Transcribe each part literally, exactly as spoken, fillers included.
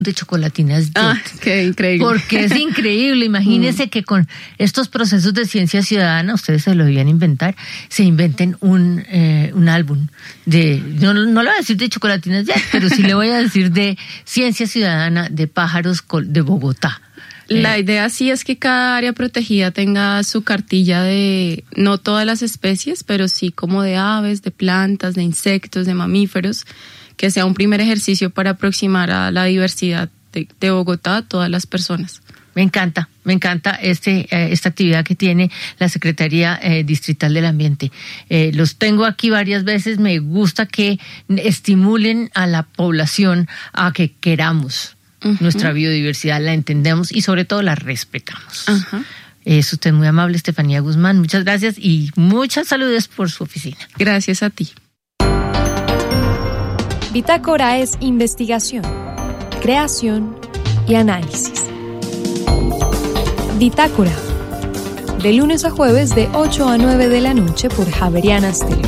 de chocolatinas Jet. Ah, qué increíble. Porque es increíble. Imagínense mm. que con estos procesos de ciencia ciudadana, ustedes se lo debían inventar, se inventen un, eh, un álbum de, no, no le voy a decir de chocolatinas Jet, pero sí le voy a decir de ciencia ciudadana de pájaros de Bogotá. La idea sí es que cada área protegida tenga su cartilla de, no todas las especies, pero sí como de aves, de plantas, de insectos, de mamíferos, que sea un primer ejercicio para aproximar a la diversidad de, de Bogotá a todas las personas. Me encanta, me encanta este eh, esta actividad que tiene la Secretaría eh, Distrital del Ambiente. Eh, los tengo aquí varias veces, me gusta que estimulen a la población a que queramos uh-huh. nuestra biodiversidad, la entendemos y sobre todo la respetamos. Uh-huh. Es usted muy amable, Estefanía Guzmán, muchas gracias y muchas saludos por su oficina. Gracias a ti. Bitácora es investigación, creación y análisis. Bitácora, de lunes a jueves de ocho a nueve de la noche por Javeriana Stereo.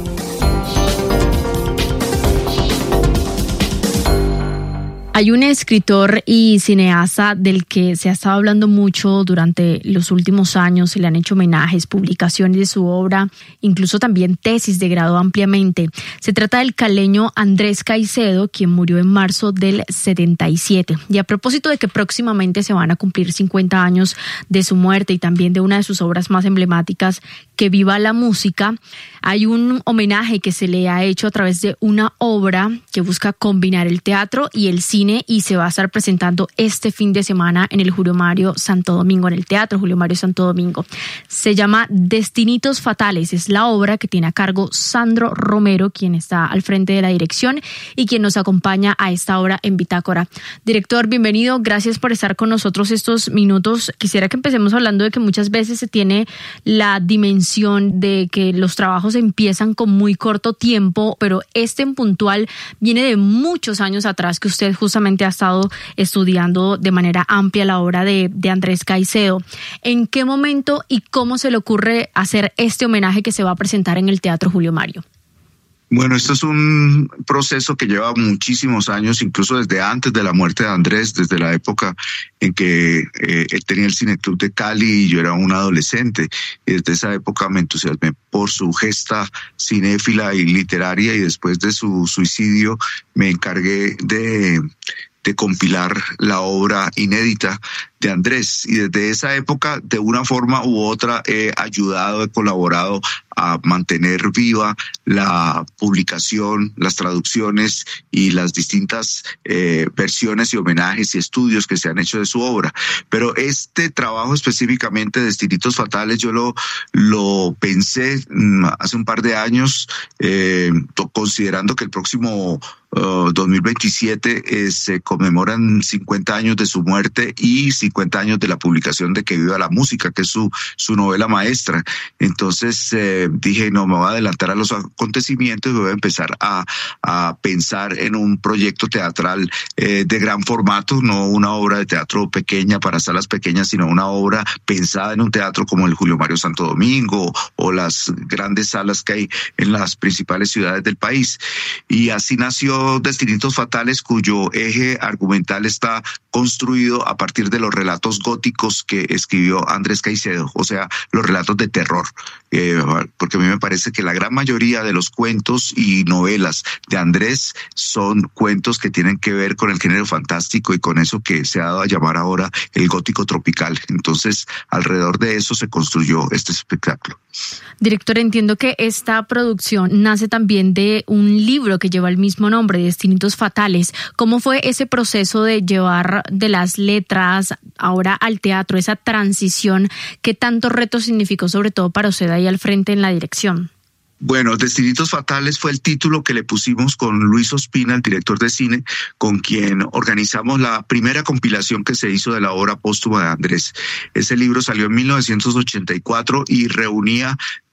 Hay un escritor y cineasta del que se ha estado hablando mucho durante los últimos años, se le han hecho homenajes, publicaciones de su obra, incluso también tesis de grado ampliamente. Se trata del caleño Andrés Caicedo, quien murió en marzo del setenta y siete. Y a propósito de que próximamente se van a cumplir cincuenta años de su muerte y también de una de sus obras más emblemáticas, Que viva la música, hay un homenaje que se le ha hecho a través de una obra que busca combinar el teatro y el cine y se va a estar presentando este fin de semana en el Julio Mario Santo Domingo, en el Teatro Julio Mario Santo Domingo. Se llama Destinitos Fatales, es la obra que tiene a cargo Sandro Romero, quien está al frente de la dirección y quien nos acompaña a esta hora en Bitácora. Director, bienvenido, gracias por estar con nosotros estos minutos. Quisiera que empecemos hablando de que muchas veces se tiene la dimensión de que los trabajos empiezan con muy corto tiempo, pero este en puntual viene de muchos años atrás que usted justamente ha estado estudiando de manera amplia la obra de, de Andrés Caicedo. ¿En qué momento y cómo se le ocurre hacer este homenaje que se va a presentar en el Teatro Julio Mario? Bueno, esto es un proceso que lleva muchísimos años, incluso desde antes de la muerte de Andrés, desde la época en que eh, él tenía el Cineclub de Cali y yo era un adolescente. Y desde esa época me entusiasmé por su gesta cinéfila y literaria y después de su suicidio me encargué de... de compilar la obra inédita de Andrés. Y desde esa época, de una forma u otra, he ayudado, he colaborado a mantener viva la publicación, las traducciones y las distintas eh, versiones y homenajes y estudios que se han hecho de su obra. Pero este trabajo específicamente de Destinitos Fatales, yo lo, lo pensé mmm, hace un par de años, eh, considerando que el próximo Uh, dos mil veintisiete eh, se conmemoran cincuenta años de su muerte y cincuenta años de la publicación de Que viva la música, que es su, su novela maestra. Entonces eh, dije, no, me voy a adelantar a los acontecimientos y voy a empezar a, a pensar en un proyecto teatral eh, de gran formato, no una obra de teatro pequeña para salas pequeñas, sino una obra pensada en un teatro como el Julio Mario Santo Domingo o las grandes salas que hay en las principales ciudades del país. Y así nació Destinitos Fatales, cuyo eje argumental está construido a partir de los relatos góticos que escribió Andrés Caicedo, o sea, los relatos de terror, eh, porque a mí me parece que la gran mayoría de los cuentos y novelas de Andrés son cuentos que tienen que ver con el género fantástico y con eso que se ha dado a llamar ahora el gótico tropical. Entonces, alrededor de eso se construyó este espectáculo. Director, entiendo que esta producción nace también de un libro que lleva el mismo nombre, Destinitos Fatales. ¿Cómo fue ese proceso de llevar de las letras ahora al teatro, esa transición? ¿Qué tanto reto significó, sobre todo para usted ahí al frente en la dirección? Bueno, Destinitos Fatales fue el título que le pusimos con Luis Ospina, el director de cine, con quien organizamos la primera compilación que se hizo de la obra póstuma de Andrés. Ese libro salió en mil novecientos ochenta y cuatro y reunía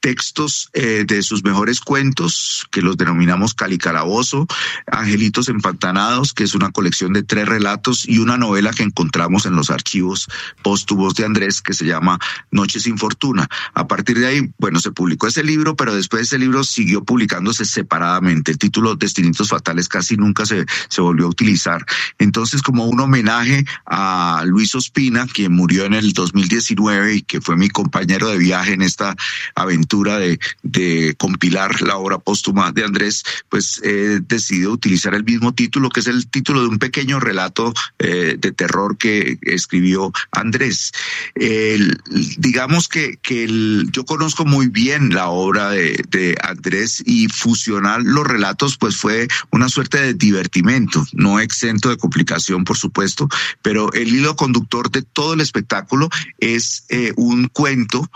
textos eh, de sus mejores cuentos, que los denominamos Calicalabozo, Angelitos Empantanados, que es una colección de tres relatos, y una novela que encontramos en los archivos póstumos de Andrés, que se llama Noche sin Fortuna. A partir de ahí, bueno, se publicó ese libro, pero después ese libro siguió publicándose separadamente. El título Destinitos Fatales casi nunca se, se volvió a utilizar. Entonces, como un homenaje a Luis Ospina, quien murió en el dos mil diecinueve y que fue mi compañero de viaje en esta aventura De, de compilar la obra póstuma de Andrés, pues he decidido utilizar el mismo título, que es el título de un pequeño relato eh, de terror que escribió Andrés. El, digamos que, que el, yo conozco muy bien la obra de, de Andrés, y fusionar los relatos pues fue una suerte de divertimento, no exento de complicación, por supuesto, pero el hilo conductor de todo el espectáculo es eh, un cuento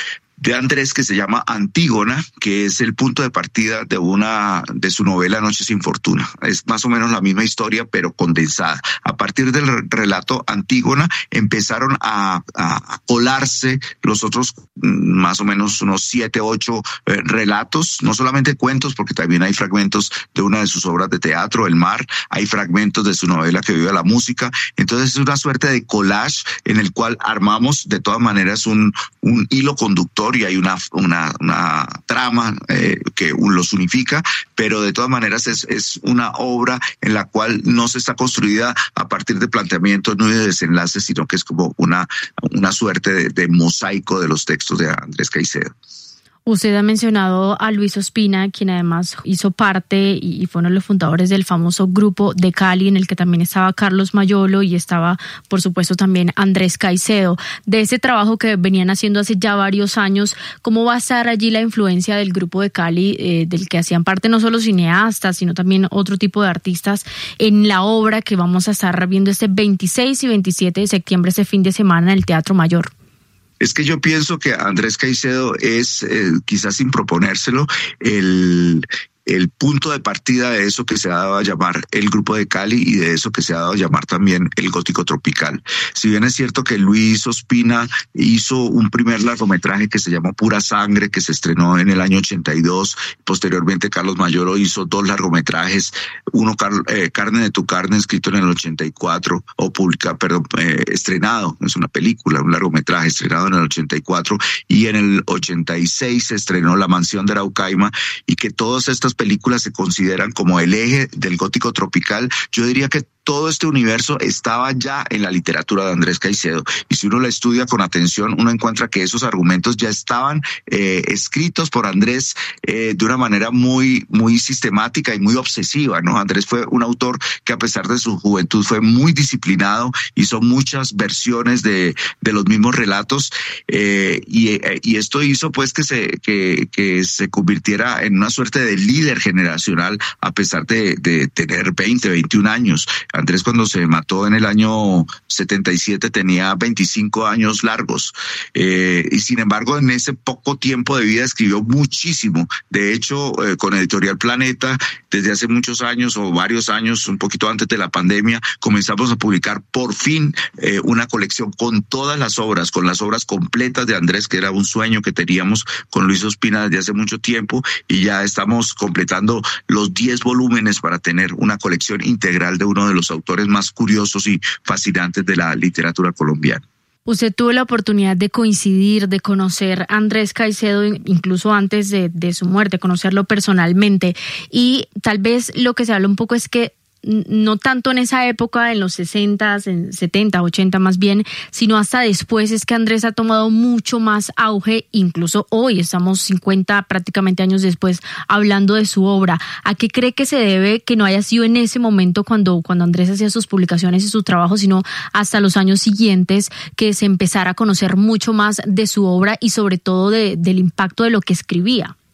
de Andrés que se llama Antígona, que es el punto de partida de una de su novela Noche sin Fortuna. Es más o menos la misma historia, pero condensada. A partir del relato Antígona empezaron a, a, a colarse los otros más o menos unos siete, ocho eh, relatos, no solamente cuentos, porque también hay fragmentos de una de sus obras de teatro, El Mar, hay fragmentos de su novela Que vive la música. Entonces es una suerte de collage en el cual armamos de todas maneras un, un hilo conductor, y hay una, una, una trama eh, que los unifica, pero de todas maneras es, es una obra en la cual no se está construida a partir de planteamientos no de desenlaces, sino que es como una, una suerte de, de mosaico de los textos de Andrés Caicedo. Usted ha mencionado a Luis Ospina, quien además hizo parte y fue uno de los fundadores del famoso grupo de Cali, en el que también estaba Carlos Mayolo y estaba, por supuesto, también Andrés Caicedo. De ese trabajo que venían haciendo hace ya varios años, ¿cómo va a estar allí la influencia del grupo de Cali, eh, del que hacían parte no solo cineastas, sino también otro tipo de artistas, en la obra que vamos a estar viendo este veintiséis y veintisiete de septiembre, ese fin de semana, en el Teatro Mayor? Es que yo pienso que Andrés Caicedo es, eh, quizás sin proponérselo, el... el punto de partida de eso que se ha dado a llamar el Grupo de Cali y de eso que se ha dado a llamar también el gótico tropical. Si bien es cierto que Luis Ospina hizo un primer largometraje que se llamó Pura Sangre, que se estrenó en el año ochenta y dos, posteriormente Carlos Mayolo hizo dos largometrajes, uno eh, Carne de tu carne, escrito en el ochenta y cuatro, o publica, perdón, eh, estrenado, es una película, un largometraje estrenado en el ochenta y cuatro, y en el ochenta y seis se estrenó La Mansión de Araucaima, y que todas estas películas se consideran como el eje del gótico tropical. Yo diría que todo este universo estaba ya en la literatura de Andrés Caicedo, y si uno la estudia con atención, uno encuentra que esos argumentos ya estaban eh, escritos por Andrés eh, de una manera muy, muy sistemática y muy obsesiva, ¿no? Andrés fue un autor que, a pesar de su juventud, fue muy disciplinado, hizo muchas versiones de, de los mismos relatos, eh, y, y esto hizo pues que se, que, que se convirtiera en una suerte de líder generacional, a pesar de, de tener veinte, veintiún años. Andrés, cuando se mató en el año setenta y siete, tenía veinticinco años largos, eh, y sin embargo en ese poco tiempo de vida escribió muchísimo. De hecho, eh, con Editorial Planeta, desde hace muchos años o varios años, un poquito antes de la pandemia, comenzamos a publicar por fin eh, una colección con todas las obras, con las obras completas de Andrés, que era un sueño que teníamos con Luis Ospina desde hace mucho tiempo, y ya estamos completando los diez volúmenes para tener una colección integral de uno de los autores más curiosos y fascinantes de la literatura colombiana. Usted tuvo la oportunidad de coincidir, de conocer a Andrés Caicedo incluso antes de, de su muerte, conocerlo personalmente, y tal vez lo que se habla un poco es que no tanto en esa época, en los sesenta, en setenta, ochenta más bien, sino hasta después es que Andrés ha tomado mucho más auge, incluso hoy estamos cincuenta prácticamente años después hablando de su obra. ¿A qué cree que se debe que no haya sido en ese momento cuando, cuando Andrés hacía sus publicaciones y su trabajo, sino hasta los años siguientes que se empezara a conocer mucho más de su obra y sobre todo de, del impacto de lo que escribía?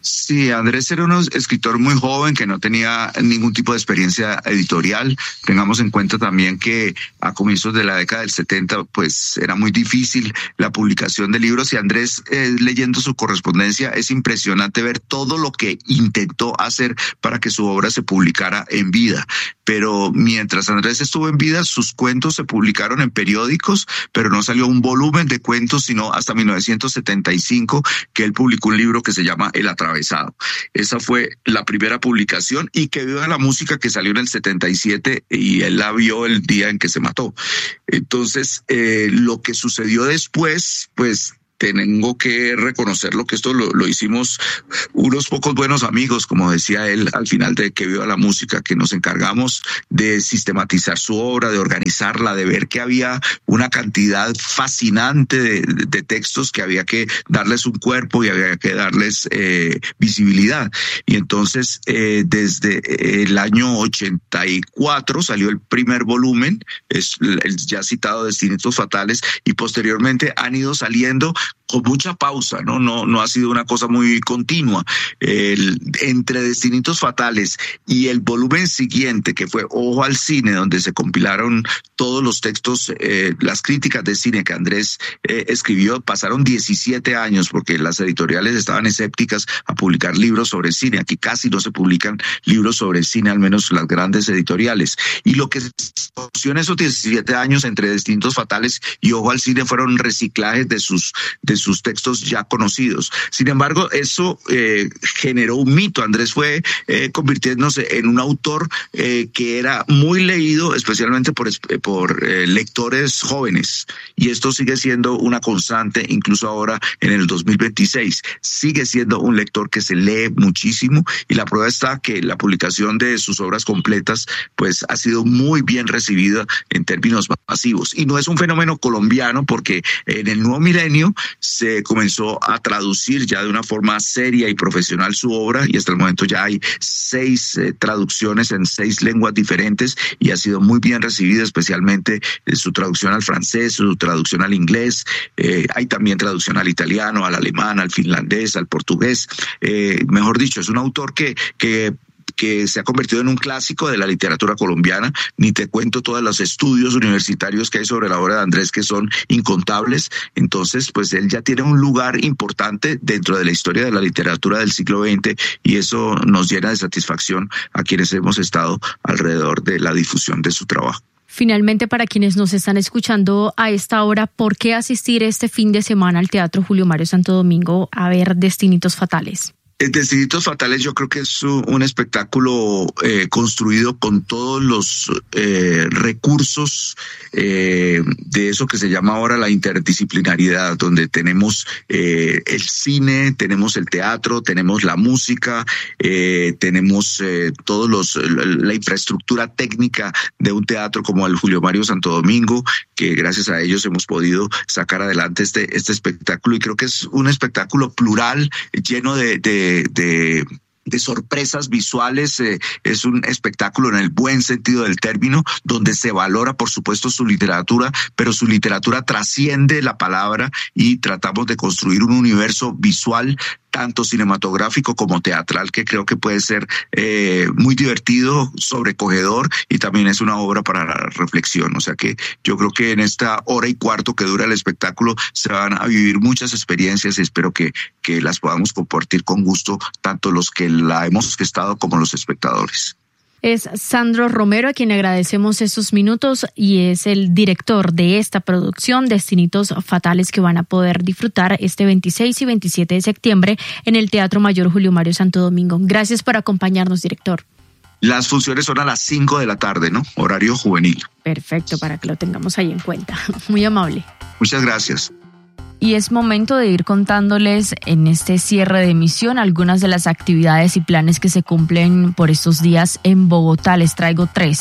Sí, Andrés era un escritor muy joven que no tenía ningún tipo de experiencia editorial. Tengamos en cuenta también que a comienzos de la década del setenta, pues era muy difícil la publicación de libros, y Andrés, eh, leyendo su correspondencia, es impresionante ver todo lo que intentó hacer para que su obra se publicara en vida. Pero mientras Andrés estuvo en vida, sus cuentos se publicaron en periódicos, pero no salió un volumen de cuentos sino hasta mil novecientos setenta y cinco, que él publicó un libro que se llama El Atravesado. Esa fue la primera publicación, y Que viva la música, que salió en el setenta y siete, y él la vio el día en que se mató. Entonces, eh, lo que sucedió después, pues tengo que reconocerlo, que esto lo, lo hicimos unos pocos buenos amigos, como decía él al final de Que viva la música, que nos encargamos de sistematizar su obra, de organizarla, de ver que había una cantidad fascinante de, de, de textos que había que darles un cuerpo y había que darles eh, visibilidad. Y entonces, eh, desde el año ochenta y cuatro salió el primer volumen, es el ya citado Destinitos Fatales, y posteriormente han ido saliendo con mucha pausa, ¿no? No, no ha sido una cosa muy continua. El, entre Destinitos Fatales y el volumen siguiente, que fue Ojo al Cine, donde se compilaron todos los textos, eh, las críticas de cine que Andrés eh, escribió, pasaron diecisiete años, porque las editoriales estaban escépticas a publicar libros sobre cine. Aquí casi no se publican libros sobre cine, al menos las grandes editoriales. Y lo que se conoció en esos diecisiete años entre Destinitos Fatales y Ojo al Cine fueron reciclajes de sus de sus textos ya conocidos. Sin embargo, eso eh, generó un mito. Andrés fue eh, convirtiéndose en un autor eh, que era muy leído, especialmente por, por eh, lectores jóvenes. Y esto sigue siendo una constante, incluso ahora en el dos mil veintiséis. Sigue siendo un lector que se lee muchísimo, y la prueba está que la publicación de sus obras completas pues ha sido muy bien recibida en términos masivos. Y no es un fenómeno colombiano, porque en el nuevo milenio se comenzó a traducir ya de una forma seria y profesional su obra, y hasta el momento ya hay seis eh, traducciones en seis lenguas diferentes, y ha sido muy bien recibida, especialmente eh, su traducción al francés, su traducción al inglés. Eh, hay también traducción al italiano, al alemán, al finlandés, al portugués. Eh, mejor dicho, es un autor que que que se ha convertido en un clásico de la literatura colombiana. Ni te cuento todos los estudios universitarios que hay sobre la obra de Andrés, que son incontables. Entonces, pues él ya tiene un lugar importante dentro de la historia de la literatura del siglo veinte, y eso nos llena de satisfacción a quienes hemos estado alrededor de la difusión de su trabajo. Finalmente, para quienes nos están escuchando a esta hora, ¿por qué asistir este fin de semana al Teatro Julio Mario Santo Domingo a ver Destinitos Fatales? Destinitos Fatales yo creo que es un espectáculo eh, construido con todos los eh, recursos eh, de eso que se llama ahora la interdisciplinariedad, donde tenemos eh, el cine, tenemos el teatro, tenemos la música, eh, tenemos eh, todos los la infraestructura técnica de un teatro como el Julio Mario Santo Domingo, que gracias a ellos hemos podido sacar adelante este este espectáculo, y creo que es un espectáculo plural, lleno de, de De, de sorpresas visuales. Eh, es un espectáculo en el buen sentido del término, donde se valora, por supuesto, su literatura, pero su literatura trasciende la palabra, y tratamos de construir un universo visual, tanto cinematográfico como teatral, que creo que puede ser eh, muy divertido, sobrecogedor, y también es una obra para la reflexión. O sea que yo creo que en esta hora y cuarto que dura el espectáculo se van a vivir muchas experiencias, y espero que, que las podamos compartir con gusto, tanto los que la hemos gestado como los espectadores. Es Sandro Romero, a quien agradecemos estos minutos, y es el director de esta producción, Destinitos Fatales, que van a poder disfrutar este veintiséis y veintisiete de septiembre en el Teatro Mayor Julio Mario Santo Domingo. Gracias por acompañarnos, director. Las funciones son a las cinco de la tarde, ¿no? Horario juvenil. Perfecto, para que lo tengamos ahí en cuenta. Muy amable. Muchas gracias. Y es momento de ir contándoles en este cierre de emisión algunas de las actividades y planes que se cumplen por estos días en Bogotá. Les traigo tres.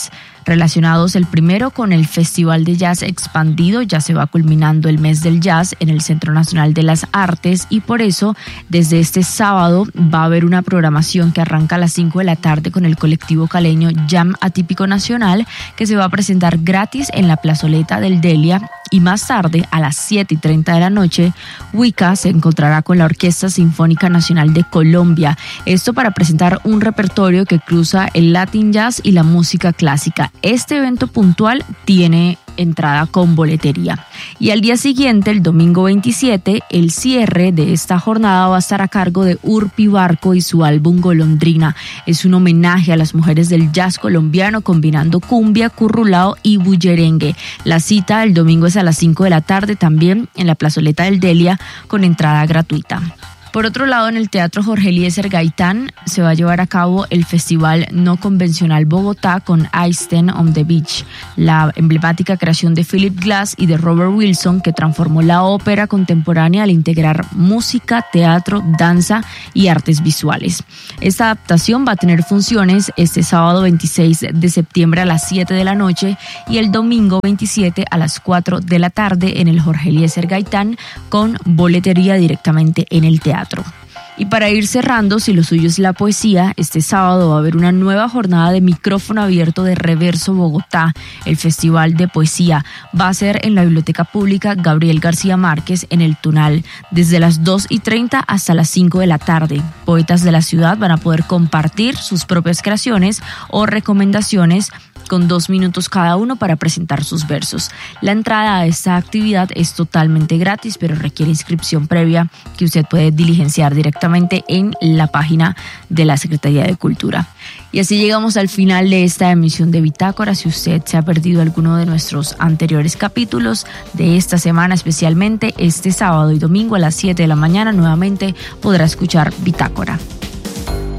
relacionados el primero con el Festival de Jazz Expandido. Ya se va culminando el mes del jazz en el Centro Nacional de las Artes y por eso desde este sábado va a haber una programación que arranca a las cinco de la tarde con el colectivo caleño Jam Atípico Nacional, que se va a presentar gratis en la plazoleta del Delia, y más tarde a las siete y treinta de la noche Wicca se encontrará con la Orquesta Sinfónica Nacional de Colombia, esto para presentar un repertorio que cruza el Latin Jazz y la música clásica. Este evento puntual tiene entrada con boletería. Y al día siguiente, el domingo veintisiete, el cierre de esta jornada va a estar a cargo de Urpi Barco y su álbum Golondrina. Es un homenaje a las mujeres del jazz colombiano combinando cumbia, currulao y bullerengue. La cita el domingo es a las cinco de la tarde también en la plazoleta del Delia con entrada gratuita. Por otro lado, en el Teatro Jorge Eliezer Gaitán se va a llevar a cabo el Festival No Convencional Bogotá con Einstein on the Beach, la emblemática creación de Philip Glass y de Robert Wilson que transformó la ópera contemporánea al integrar música, teatro, danza y artes visuales. Esta adaptación va a tener funciones este sábado veintiséis de septiembre a las siete de la noche y el domingo veintisiete a las cuatro de la tarde en el Jorge Eliezer Gaitán con boletería directamente en el teatro. Y para ir cerrando, si lo suyo es la poesía, este sábado va a haber una nueva jornada de micrófono abierto de Reverso Bogotá. El Festival de Poesía va a ser en la Biblioteca Pública Gabriel García Márquez en el Tunal, desde las dos y treinta hasta las cinco de la tarde. Poetas de la ciudad van a poder compartir sus propias creaciones o recomendaciones con dos minutos cada uno para presentar sus versos. La entrada a esta actividad es totalmente gratis, pero requiere inscripción previa que usted puede diligenciar directamente en la página de la Secretaría de Cultura. Y así llegamos al final de esta emisión de Bitácora. Si usted se ha perdido alguno de nuestros anteriores capítulos de esta semana, especialmente este sábado y domingo a las siete de la mañana, nuevamente podrá escuchar Bitácora.